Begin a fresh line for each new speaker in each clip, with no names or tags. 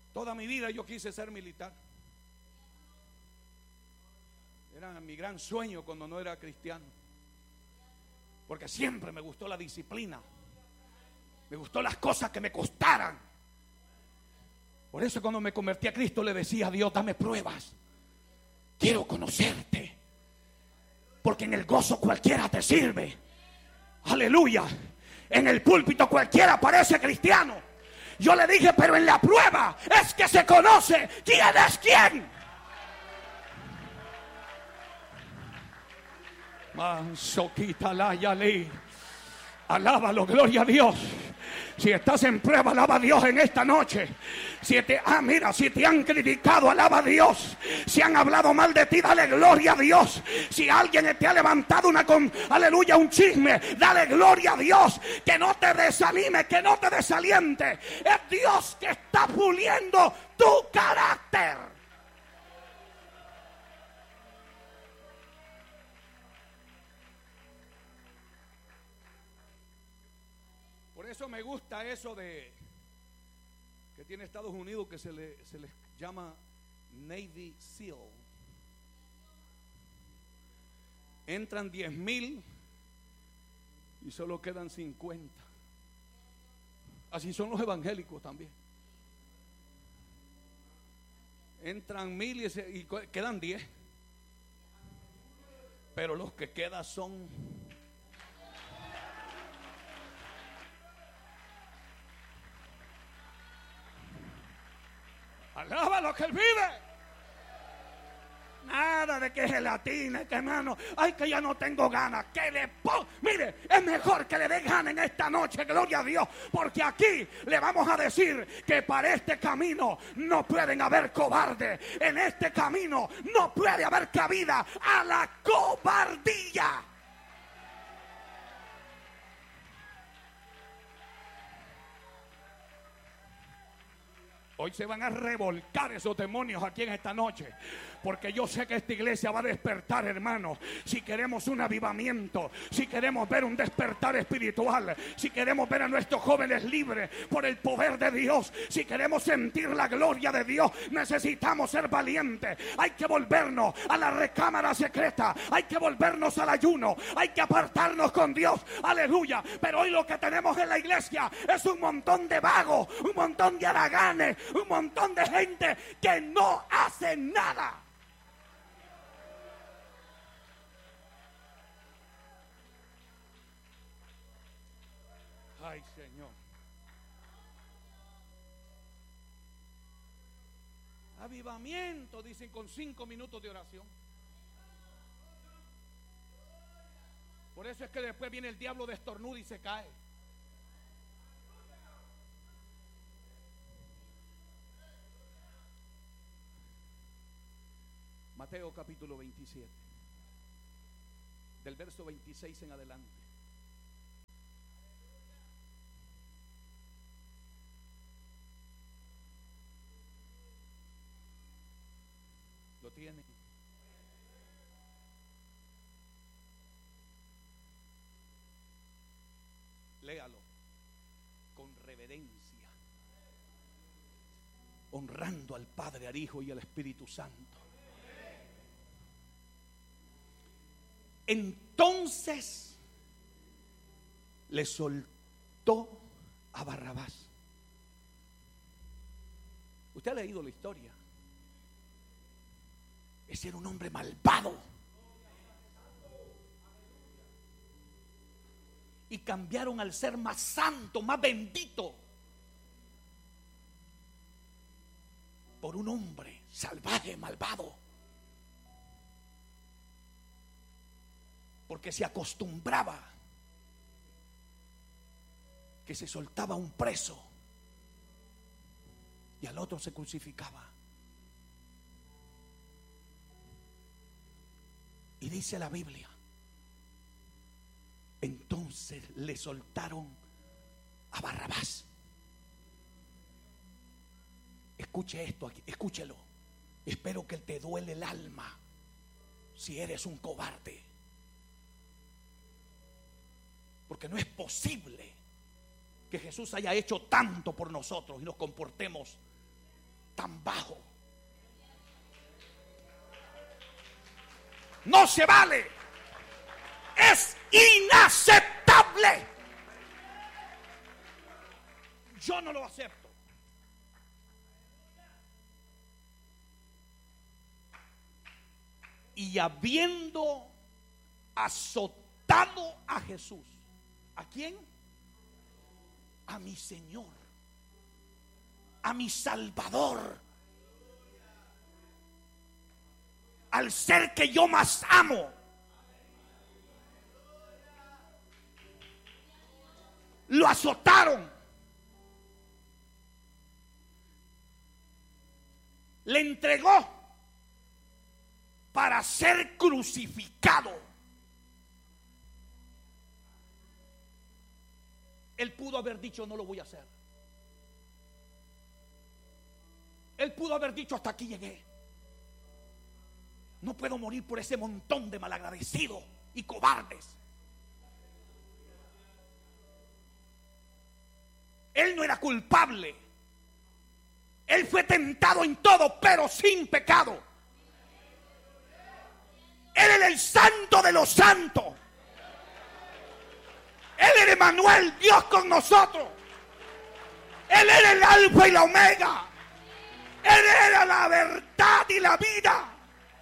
Toda mi vida yo quise ser militar. Era mi gran sueño cuando no era cristiano. Porque siempre me gustó la disciplina. Me gustó las cosas que me costaran. Por eso cuando me convertí a Cristo le decía a Dios: dame pruebas. Quiero conocerte. Porque en el gozo cualquiera te sirve. Aleluya. En el púlpito cualquiera parece cristiano. Yo le dije: pero en la prueba es que se conoce quién es quién. Alábalo, gloria a Dios. Si estás en prueba, alaba a Dios en esta noche. Si te han criticado, alaba a Dios. Si han hablado mal de ti, dale gloria a Dios. Si alguien te ha levantado un chisme, dale gloria a Dios. Que no te desanime, que no te desaliente. Es Dios que está puliendo tu carácter. Por eso me gusta eso de que tiene Estados Unidos, que se les llama Navy SEAL. Entran 10,000 y solo quedan 50. Así son los evangélicos también. Entran 1,000 y quedan 10. Pero los que quedan son... Alaba lo que Él vive. Nada de que gelatina, que hermano, ay, que ya no tengo ganas. Mire, es mejor que le dé ganas en esta noche, gloria a Dios. Porque aquí le vamos a decir que para este camino no pueden haber cobardes. En este camino no puede haber cabida a la cobardía. Hoy se van a revolcar esos demonios aquí en esta noche. Porque yo sé que esta iglesia va a despertar, hermanos. Si queremos un avivamiento, si queremos ver un despertar espiritual, si queremos ver a nuestros jóvenes libres por el poder de Dios, si queremos sentir la gloria de Dios, necesitamos ser valientes. Hay que volvernos a la recámara secreta, hay que volvernos al ayuno, hay que apartarnos con Dios, aleluya. Pero hoy lo que tenemos en la iglesia es un montón de vagos, un montón de haraganes, un montón de gente que no hace nada. Ay, Señor. Avivamiento, dicen, con 5 minutos de oración. Por eso es que después viene el diablo de estornudo y se cae. Mateo capítulo 27, del verso 26 en adelante. ¿Lo tienen? Léalo con reverencia, honrando al Padre, al Hijo y al Espíritu Santo. Entonces le soltó a Barrabás. Usted ha leído la historia. Ese era un hombre malvado. Y cambiaron al ser más santo, más bendito, por un hombre salvaje, malvado. Porque se acostumbraba que se soltaba un preso y al otro se crucificaba. Y dice la Biblia, entonces le soltaron a Barrabás. Escuche esto aquí, escúchelo. Espero que te duele el alma si eres un cobarde. Porque no es posible que Jesús haya hecho tanto por nosotros y nos comportemos tan bajo. No se vale. Es inaceptable. Yo no lo acepto. Y habiendo azotado a Jesús. ¿A quién? A mi Señor, a mi Salvador, al ser que yo más amo. Lo azotaron, le entregó para ser crucificado. Él pudo haber dicho: no lo voy a hacer. Él pudo haber dicho: hasta aquí llegué. No puedo morir por ese montón de malagradecidos y cobardes. Él no era culpable. Él fue tentado en todo, pero sin pecado. Él era el santo de los santos. Él era Emmanuel, Dios con nosotros. Él era el alfa y la omega. Él era la verdad y la vida.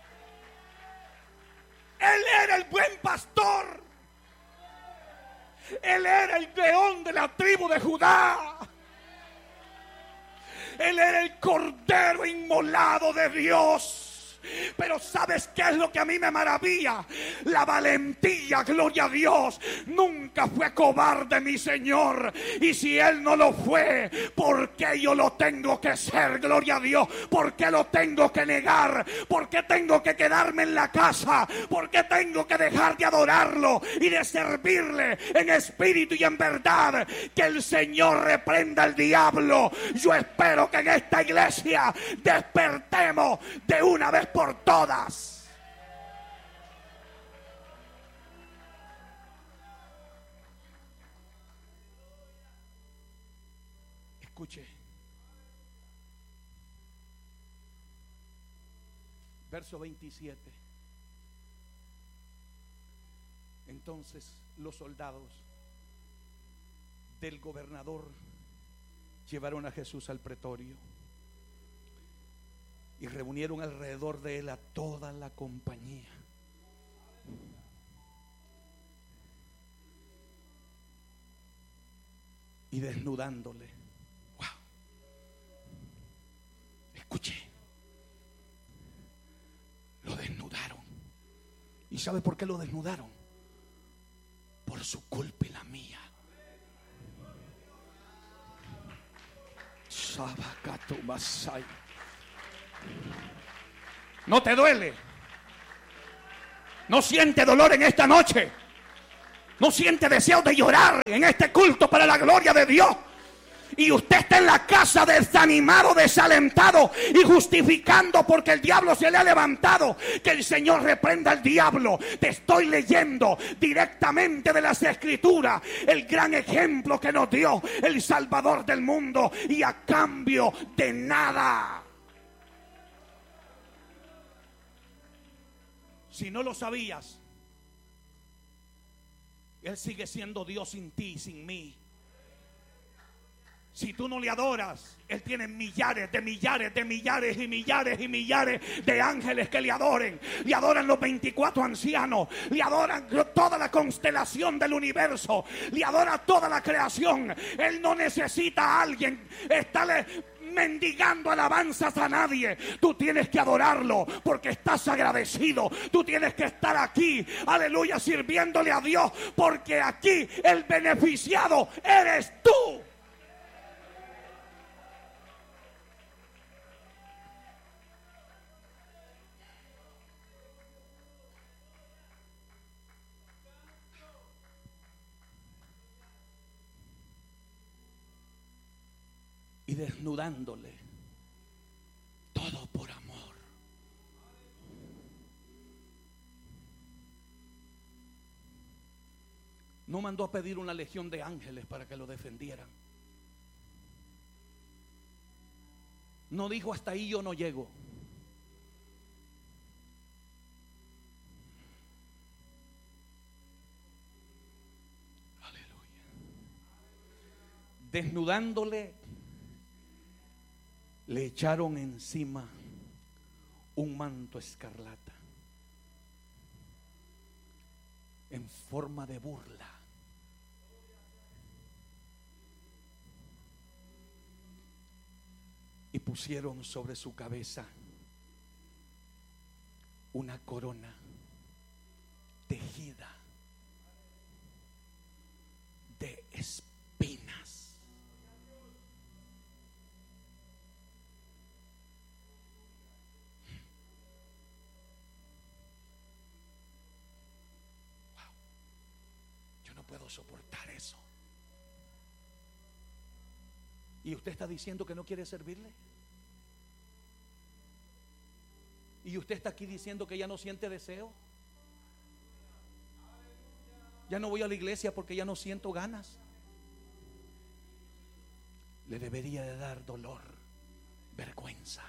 Él era el buen pastor. Él era el león de la tribu de Judá. Él era el cordero inmolado de Dios. Pero ¿sabes qué es lo que a mí me maravilla? La valentía, gloria a Dios. Nunca fue cobarde mi Señor. Y si Él no lo fue, ¿por qué yo lo tengo que ser? Gloria a Dios. ¿Por qué lo tengo que negar? ¿Por qué tengo que quedarme en la casa? ¿Por qué tengo que dejar de adorarlo y de servirle en espíritu y en verdad? Que el Señor reprenda al diablo. Yo espero que en esta iglesia despertemos de una vez por todas. Escuche. Verso 27. Entonces los soldados del gobernador llevaron a Jesús al pretorio y reunieron alrededor de él a toda la compañía. Y desnudándole. Wow. Escuche. Lo desnudaron. ¿Y sabe por qué lo desnudaron? Por su culpa y la mía. Sabakato Masai. ¿No te duele? ¿No siente dolor en esta noche? ¿No siente deseo de llorar en este culto para la gloria de Dios? Y usted está en la casa desanimado, desalentado y justificando porque el diablo se le ha levantado. Que el Señor reprenda al diablo. Te estoy leyendo directamente de las Escrituras el gran ejemplo que nos dio el Salvador del mundo, y a cambio de nada. Si no lo sabías, Él sigue siendo Dios sin ti y sin mí. Si tú no le adoras, Él tiene millares de millares de millares y millares y millares de ángeles que le adoren. Le adoran los 24 ancianos, le adoran toda la constelación del universo, le adora toda la creación. Él no necesita a alguien estarle mendigando alabanzas a nadie. Tú tienes que adorarlo porque estás agradecido. Tú tienes que estar aquí, aleluya, sirviéndole a Dios, porque aquí el beneficiado eres tú. Y desnudándole, todo por amor. No mandó a pedir una legión de ángeles para que lo defendieran. No dijo hasta ahí yo no llego. Aleluya. Desnudándole, le echaron encima un manto escarlata en forma de burla. Y pusieron sobre su cabeza una corona tejida de espinas. Wow. Yo no puedo soportar eso. ¿Y usted está diciendo que no quiere servirle? ¿Y usted está aquí diciendo que ya no siente deseo? Ya no voy a la iglesia porque ya no siento ganas. Le debería de dar dolor, vergüenza.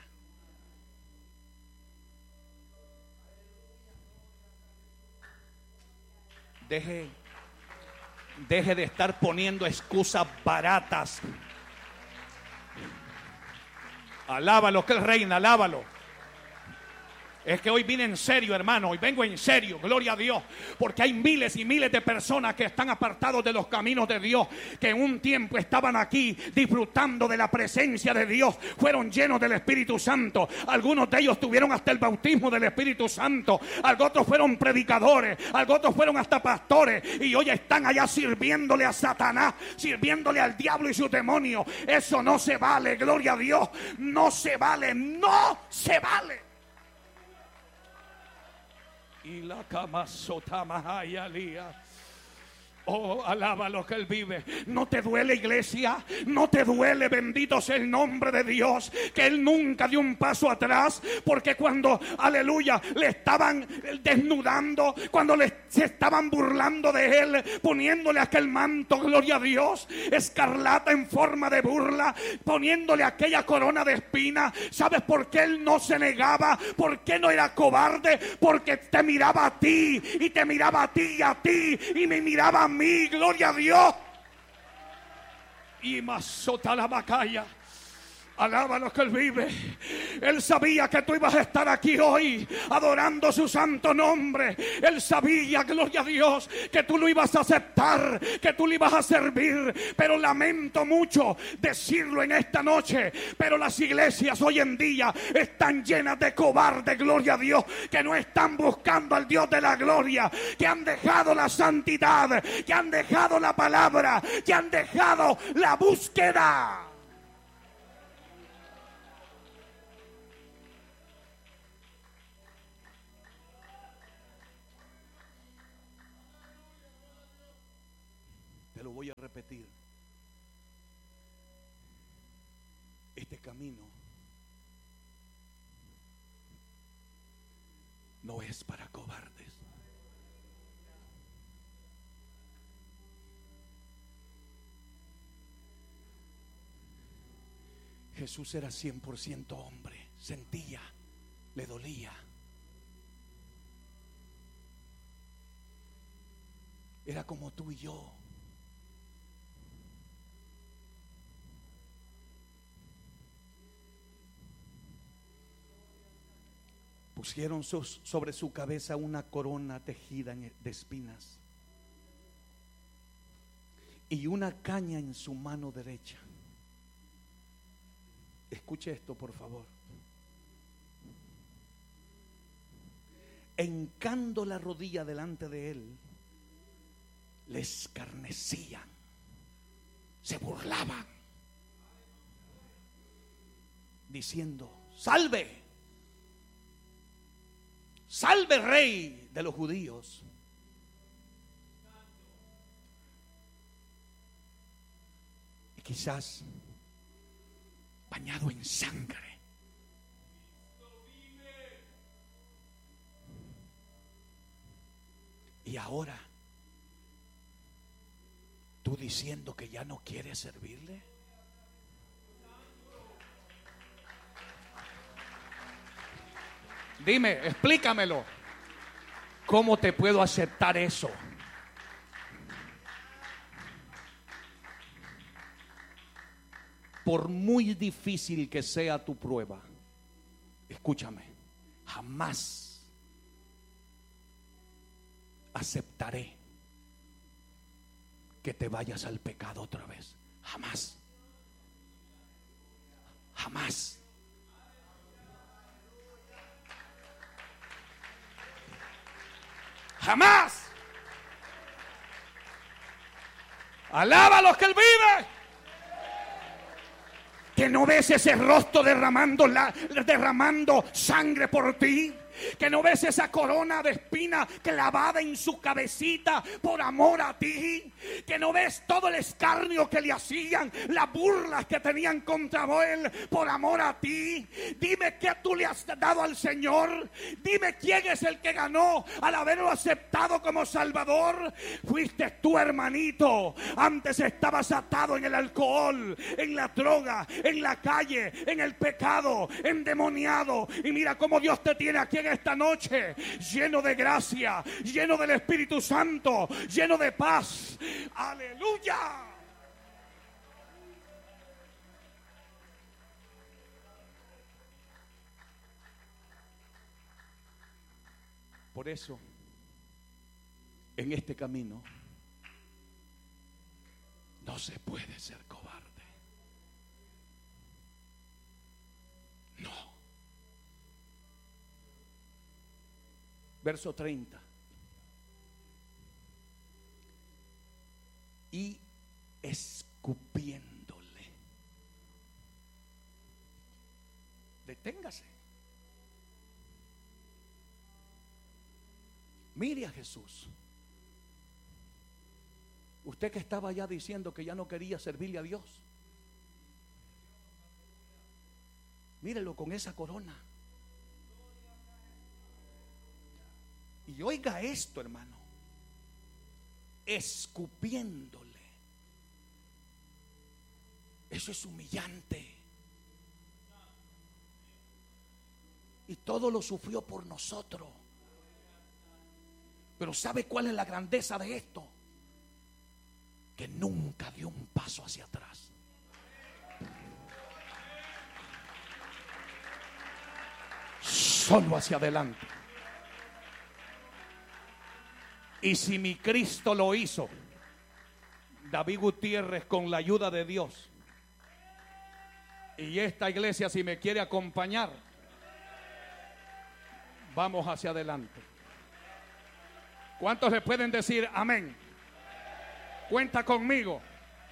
Deje de estar poniendo excusas baratas. Alábalo, que Él reina, alábalo. Es que hoy vine en serio, hermano. Hoy vengo en serio, gloria a Dios. Porque hay miles y miles de personas que están apartados de los caminos de Dios, que en un tiempo estaban aquí disfrutando de la presencia de Dios. Fueron llenos del Espíritu Santo. Algunos de ellos tuvieron hasta el bautismo del Espíritu Santo. Otros fueron predicadores. Otros fueron hasta pastores. Y hoy están allá sirviéndole a Satanás, sirviéndole al diablo y sus demonios. Eso no se vale, gloria a Dios. No se vale, no se vale. Y la cama sotamahaya lía. Oh, alaba lo que Él vive. ¿No te duele, iglesia? ¿No te duele, bendito sea el nombre de Dios, que Él nunca dio un paso atrás? Porque cuando, aleluya, le estaban desnudando, cuando se estaban burlando de Él, poniéndole aquel manto, gloria a Dios, escarlata en forma de burla, poniéndole aquella corona de espinas, ¿sabes por qué Él no se negaba? ¿Por qué no era cobarde? Porque te miraba a ti, y te miraba a ti y a ti, y me miraba a mí. Gloria a Dios. Y masota la macaya. Alaba lo que Él vive. Él sabía que tú ibas a estar aquí hoy adorando su santo nombre. Él sabía, gloria a Dios, que tú lo ibas a aceptar, que tú lo ibas a servir. Pero lamento mucho decirlo en esta noche, pero las iglesias hoy en día están llenas de cobardes, gloria a Dios, que no están buscando al Dios de la gloria, que han dejado la santidad, que han dejado la palabra, que han dejado la búsqueda. Te lo voy a repetir. Este camino no es para cobardes. Jesús era 100% hombre. Sentía, le dolía. Era como tú y yo. Pusieron sobre su cabeza una corona tejida de espinas y una caña en su mano derecha. Escuche esto, por favor. Hincando la rodilla delante de Él, le escarnecían, se burlaban, diciendo: salve, salve, Rey de los judíos. Y quizás bañado en sangre. Y ahora tú diciendo que ya no quieres servirle. Dime, explícamelo. ¿Cómo te puedo aceptar eso? Por muy difícil que sea tu prueba, escúchame, jamás aceptaré que te vayas al pecado otra vez. Jamás. Jamás. Jamás. Alaba a los que Él vive. Que no ves ese rostro derramando sangre por ti. Que no ves esa corona de espina clavada en su cabecita por amor a ti. Que no ves todo el escarnio que le hacían, las burlas que tenían contra él por amor a ti. Dime qué tú le has dado al Señor. Dime quién es el que ganó al haberlo aceptado como Salvador. Fuiste tú, hermanito. Antes estabas atado en el alcohol, en la droga, en la calle, en el pecado, endemoniado. Y mira cómo Dios te tiene aquí en esta noche, lleno de gracia, lleno del Espíritu Santo, lleno de paz. Aleluya. Por eso, en este camino no se puede ser cobarde. No. Verso 30. Y escupiéndole. Deténgase. Mire a Jesús. Usted que estaba ya diciendo que ya no quería servirle a Dios. Mírelo con esa corona. Y oiga esto, hermano. Escupiéndole. Eso es humillante. Y todo lo sufrió por nosotros. Pero ¿sabe cuál es la grandeza de esto? Que nunca dio un paso hacia atrás. Solo hacia adelante. Y si mi Cristo lo hizo, David Gutiérrez, con la ayuda de Dios, y esta iglesia, si me quiere acompañar, vamos hacia adelante. ¿Cuántos le pueden decir amén? Cuenta conmigo.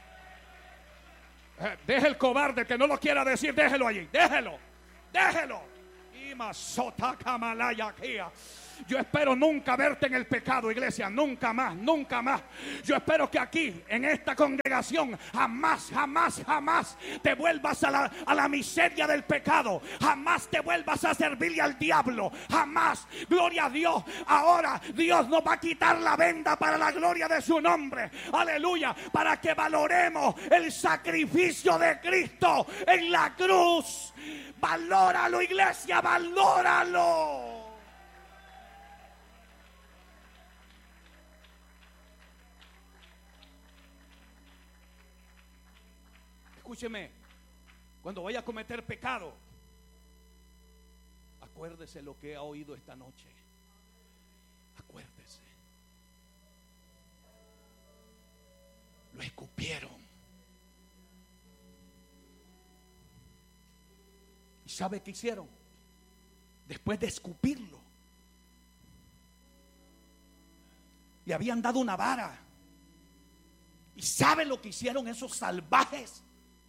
Deje el cobarde que no lo quiera decir, déjelo allí, déjelo. Y masota camalaya kia. Yo espero nunca verte en el pecado, iglesia. Nunca más, nunca más. Yo espero que aquí, en esta congregación, jamás te vuelvas a la miseria del pecado. Jamás te vuelvas a servirle al diablo. Jamás. Gloria a Dios. Ahora Dios nos va a quitar la venda para la gloria de su nombre. Aleluya. Para que valoremos el sacrificio de Cristo en la cruz. Valóralo, iglesia, valóralo. Escúcheme, cuando vaya a cometer pecado, acuérdese lo que ha oído esta noche. Acuérdese. Lo escupieron. ¿Y sabe qué hicieron? Después de escupirlo, le habían dado una vara. ¿Y sabe lo que hicieron esos salvajes?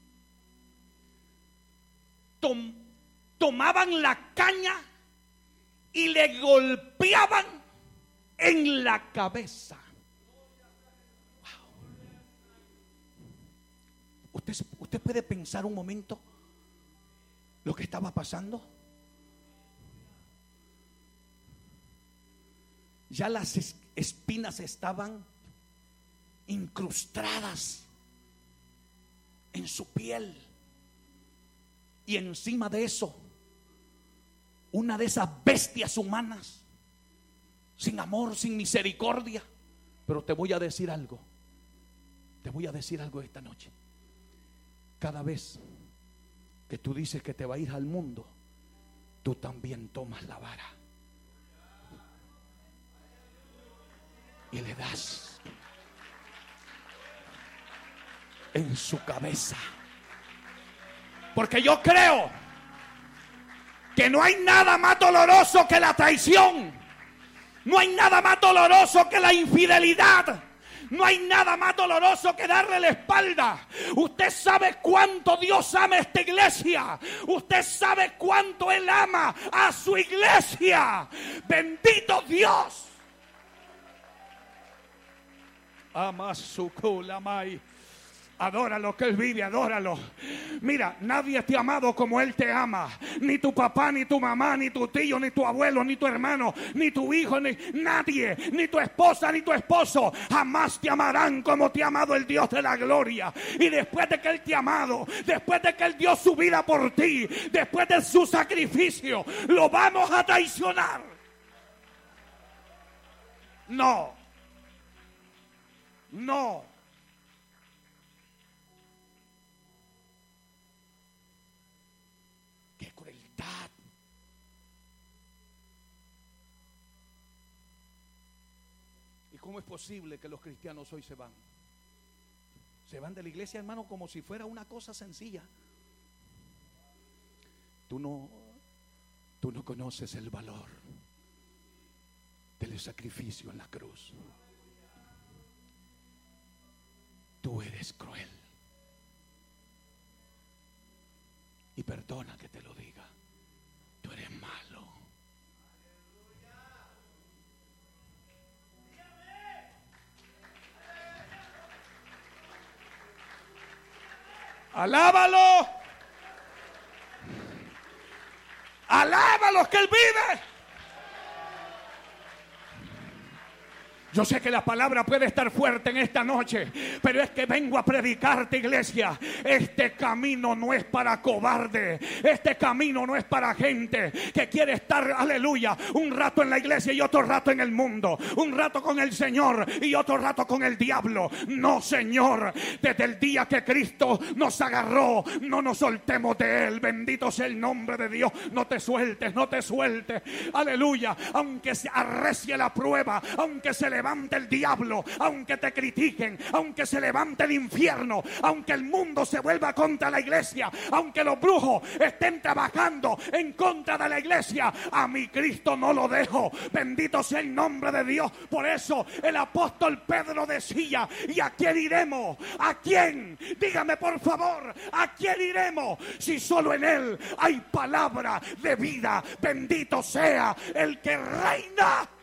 Tomaban la caña y le golpeaban en la cabeza. Wow. ¿Usted puede pensar un momento lo que estaba pasando? Ya las espinas estaban incrustadas en su piel. Y encima de eso una de esas bestias humanas, sin amor, sin misericordia. Pero te voy a decir algo. Te voy a decir algo esta noche. Cada vez que tú dices que te va a ir al mundo, tú también tomas la vara y le das en su cabeza. Porque yo creo que no hay nada más doloroso que la traición. No hay nada más doloroso que la infidelidad. No hay nada más doloroso que darle la espalda. Usted sabe cuánto Dios ama a esta iglesia. Usted sabe cuánto Él ama a su iglesia. Bendito Dios. Ama su culamay. Adóralo, que Él vive, adóralo. Mira, nadie te ha amado como Él te ama. Ni tu papá, ni tu mamá, ni tu tío, ni tu abuelo, ni tu hermano, ni tu hijo, ni nadie, ni tu esposa, ni tu esposo. Jamás te amarán como te ha amado el Dios de la gloria. Y después de que Él te ha amado, después de que Él dio su vida por ti, después de su sacrificio, ¿lo vamos a traicionar? No. No. ¿Y cómo es posible que los cristianos hoy se van? Se van de la iglesia, hermano, como si fuera una cosa sencilla. Tú no conoces el valor del sacrificio en la cruz. Tú eres cruel. Y perdona que te lo diga. Tú eres malo. Alábalo. Alábalo, que Él vive. Yo sé que la palabra puede estar fuerte en esta noche, pero es que vengo a predicarte, iglesia. Este camino no es para cobarde. Este camino no es para gente que quiere estar, aleluya, un rato en la iglesia y otro rato en el mundo, un rato con el Señor y otro rato con el diablo. No, Señor, desde el día que Cristo nos agarró, no nos soltemos de Él. Bendito sea el nombre de Dios. No te sueltes, no te sueltes, aleluya. Aunque se arrecie la prueba, aunque se levante el diablo, aunque te critiquen, aunque se levante el infierno, aunque el mundo se vuelva contra la iglesia, aunque los brujos estén trabajando en contra de la iglesia, a mi Cristo no lo dejo. Bendito sea el nombre de Dios. Por eso el apóstol Pedro decía: ¿y a quién iremos? ¿A quién? Dígame por favor, ¿a quién iremos? Si solo en Él hay palabra de vida. Bendito sea el que reina